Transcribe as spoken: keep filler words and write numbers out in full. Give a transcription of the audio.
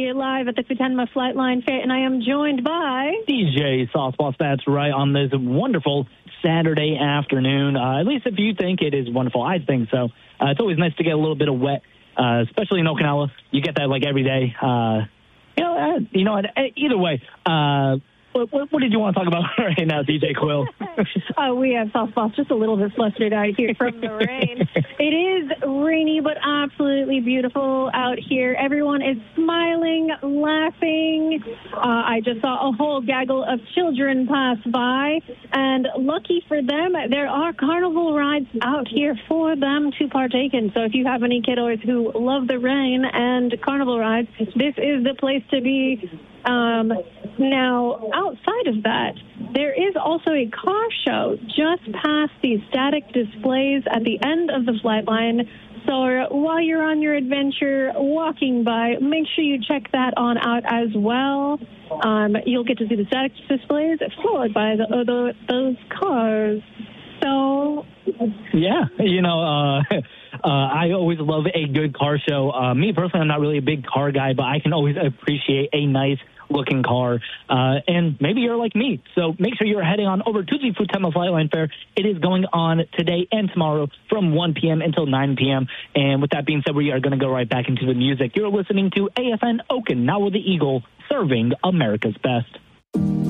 here live at the Futenma Flightline Fair, and I am joined by D J Sauceboss. That's right, on this wonderful Saturday afternoon. Uh, at least if you think it is wonderful, I think so. Uh, it's always nice to get a little bit of wet, uh, especially in Okinawa. You get that like every day. Uh, you know, uh, you know. Either way. Uh, What, what, what did you want to talk about right now, D J Quill? uh, we have Sauceboss just a little bit flustered out here from the rain. It is rainy, but absolutely beautiful out here. Everyone is smiling, laughing. Uh, I just saw a whole gaggle of children pass by, and lucky for them, there are carnival rides out here for them to partake in. So if you have any kiddos who love the rain and carnival rides, this is the place to be. Um, now, outside of that, there is also a car show just past these static displays at the end of the flight line. So while you're on your adventure walking by, make sure you check that on out as well. Um, you'll get to see the static displays followed by the, uh, the, those cars. So, yeah, you know, uh, uh, I always love a good car show. Uh, me personally, I'm not really a big car guy, but I can always appreciate a nice looking car, uh, and maybe you're like me, so make sure you're heading on over to the Futenma Flightline Fair. It is going on today and tomorrow from one p.m. until nine p.m., and with that being said, we are going to go right back into the music. You're listening to A F N Okinawa the Eagle, serving America's best.